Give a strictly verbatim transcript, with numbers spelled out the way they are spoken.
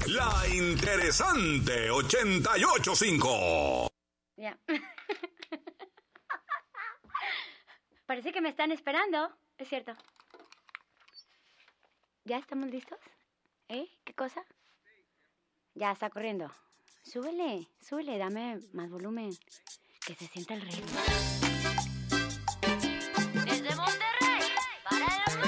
La interesante ochenta y ocho punto cinco. Ya. Parece que me están esperando. Es cierto. ¿Ya estamos listos? ¿Eh? ¿Qué cosa? Ya está corriendo. Súbele, súbele, dame más volumen. Que se sienta el ritmo.